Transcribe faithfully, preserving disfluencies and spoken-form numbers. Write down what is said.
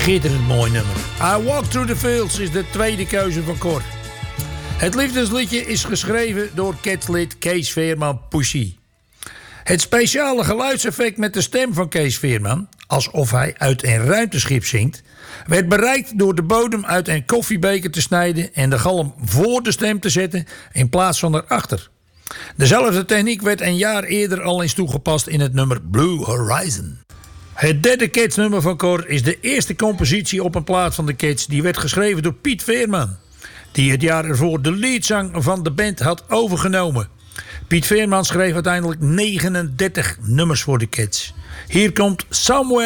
Schitterend mooi nummer. I Walk Through the Fields is de tweede keuze van Cor. Het liefdesliedje is geschreven door Cats-lid Kees Veerman Pussy. Het speciale geluidseffect met de stem van Kees Veerman, alsof hij uit een ruimteschip zingt, werd bereikt door de bodem uit een koffiebeker te snijden en de galm voor de stem te zetten in plaats van erachter. Dezelfde techniek werd een jaar eerder al eens toegepast in het nummer Blue Horizon. Het derde Cats nummer van Cor is de eerste compositie op een plaat van de Cats. Die werd geschreven door Piet Veerman, die het jaar ervoor de leadzang van de band had overgenomen. Piet Veerman schreef uiteindelijk negenendertig nummers voor de Cats. Hier komt Somewhere